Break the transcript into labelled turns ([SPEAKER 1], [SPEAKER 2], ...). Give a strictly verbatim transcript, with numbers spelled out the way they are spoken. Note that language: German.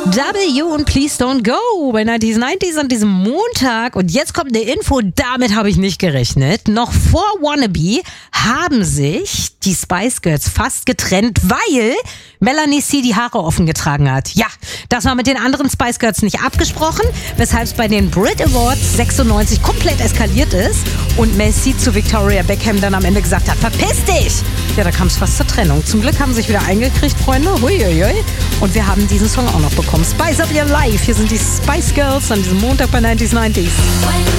[SPEAKER 1] W und Please Don't Go bei neunzig neunzig an diesem Montag. Und jetzt kommt eine Info, damit habe ich nicht gerechnet. Noch vor Wannabe haben sich die Spice Girls fast getrennt, weil Melanie C. die Haare offen getragen hat. Ja, das war mit den anderen Spice Girls nicht abgesprochen, weshalb es bei den Brit Awards sechsundneunzig komplett eskaliert ist und Mel C. zu Victoria Beckham dann am Ende gesagt hat, verpiss dich! Ja, da kam es fast zur Trennung. Zum Glück haben sie sich wieder eingekriegt, Freunde. Huiuiui. Und wir haben diesen Song auch noch bekommen. Spice Up Your Life. Hier sind die Spice Girls an diesem Montag bei neunzig neunzig.